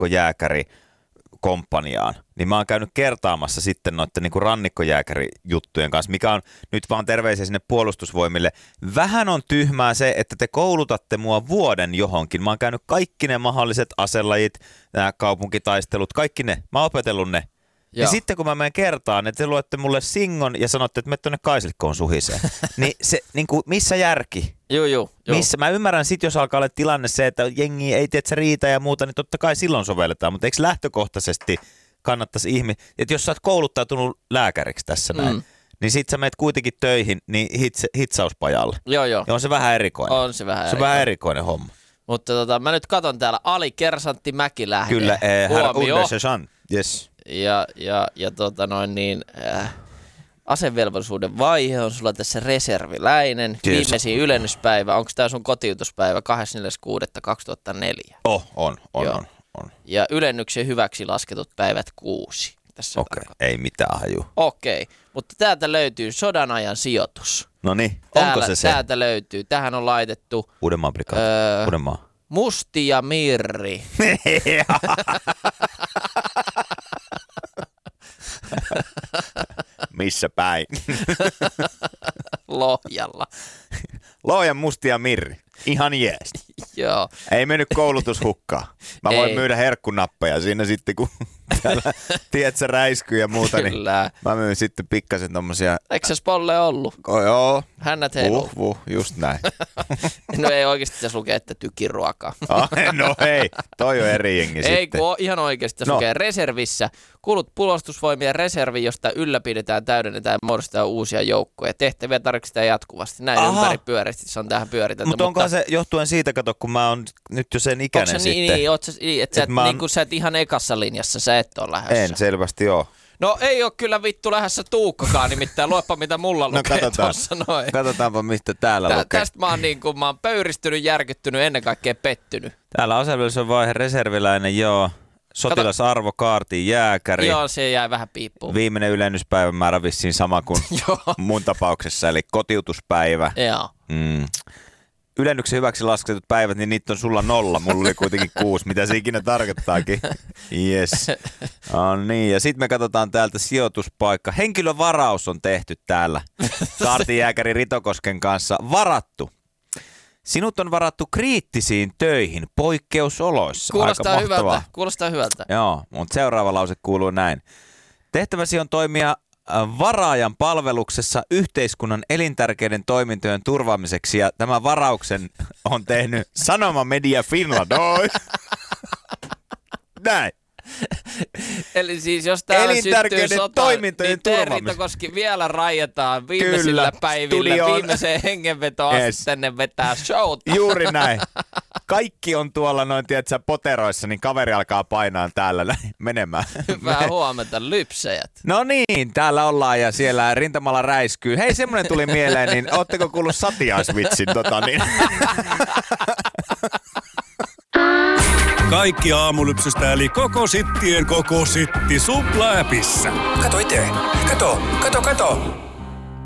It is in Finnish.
rannikkojääkäri komppaniaan, niin mä oon käynyt kertaamassa sitten noitten niin kuin rannikkojääkärijuttujen kanssa, mikä on nyt vaan terveisiä sinne puolustusvoimille. Vähän on tyhmää se, että te koulutatte mua vuoden johonkin. Mä oon käynyt kaikki ne mahdolliset aselajit, nämä kaupunkitaistelut, kaikki ne. Mä oon opetellut ne. Ja sitten kun mä menen kertaan, että te luette mulle singon ja sanotte, että mene tuonne Kaisilkkoon suhiseen, niin se, niin kuin, missä järki? Joo. Missä? Mä ymmärrän sit, jos alkaa olla tilanne se, että jengi ei tiedä, riitä ja muuta, niin totta kai silloin sovelletaan, mutta eikö lähtökohtaisesti kannattaisi että jos sä oot kouluttautunut lääkäriksi tässä näin, niin sit sä menet kuitenkin töihin niin hitsauspajalle. Joo. Ja on se vähän erikoinen. On vähän erikoinen homma. Mutta mä nyt katon täällä alikersantti Mäkilähde. Kyllä, herra Undersergeant, yes. Asevelvollisuuden vaihe on sulla tässä reserviläinen. Yes. Viimeisin ylennyspäivä, onko tämä sun kotiutuspäivä 24.6.2004? On. Ja ylennyksen hyväksi lasketut päivät 6. Okei, ei mitään haju. Okei, mutta täältä löytyy sodanajan sijoitus. No niin, onko se? Täältä löytyy. Tähän on laitettu Uudenmaan prikaati. Uudenmaan. Musti ja Mirri. Missä päin? Lohjalla. Lohjan Musti ja Mirri. Ihan jees. Joo. Ei mennyt koulutus hukkaan. Mä voin myydä herkkunappeja siinä sitten, kun täällä tietsä räiskyy ja muuta. Kyllä. Niin mä myyn sitten pikkasen tommosia. Eikö se Spolle ollut? Joo. Hännät heiluu. Just näin. No ei oikeasti tässä lukee, että tykiruokaa. No hei, toi on eri jengi sitten. Ei, kun ihan oikeasti tässä lukee reservissä. Kuulut puolustusvoimien reserviin, josta ylläpidetään, täydennetään ja muodostetaan uusia joukkoja. Tehtäviä tarkistetaan jatkuvasti. Näin ympäri pyöristi se on tähän pyöritetty. Mutta onkohan se johtuen siitä, kato, kun mä oon nyt jo sen ikäinen sitten. Sä et ihan ekassa linjassa, sä et ole lähdössä. En selvästi oo. No ei oo kyllä vittu lähdössä Tuukkakaan, nimittäin luepa mitä mulla lukee tuossa noin. Katsotaanpa mistä täällä lukee. Tästä mä oon pöyristynyt, järkyttynyt, ennen kaikkea pettynyt. Täällä asevelvollisuuden vaihe reserviläinen, joo. Sotilasarvo, kaarti, jääkäri. Joo, se jäi vähän piippuun. Viimeinen ylennyspäivän määrä vissiin sama kuin mun tapauksessa, eli kotiutuspäivä. Joo. Ylennyksen hyväksi lasketut päivät, niin niitä on sulla 0. Mulla oli kuitenkin 6, mitä se ikinä tarkoittaakin. Yes. Niin, ja sitten me katsotaan täältä sijoituspaikka. Henkilövaraus on tehty täällä. Kaartijääkäri Ritokosken kanssa. Varattu. Sinut on varattu kriittisiin töihin poikkeusoloissa. Kuulostaa hyvältä. Joo, mutta seuraava lause kuuluu näin. Tehtäväsi on toimia varaajan palveluksessa yhteiskunnan elintärkeiden toimintojen turvaamiseksi, ja tämän varauksen on tehnyt Sanoma Media Finland. Näin. Eli siis jos täällä syttyy sota, niin Ritokoski vielä rajataan viimeisillä päivillä, viimeiseen hengenvetoon asti tänne vetää showta. Juuri näin. Kaikki on tuolla noin, tiedätkö, poteroissa, niin kaveri alkaa painaa täällä näin menemään. Hyvää huomenta, lypsejät. No niin, täällä ollaan ja siellä rintamalla räiskyy. Hei, semmoinen tuli mieleen, niin ootteko kuullut satiaisvitsin? Kaikki aamulypsystä eli koko sittien koko sitti Supla-äpissä. Kato itse. Kato.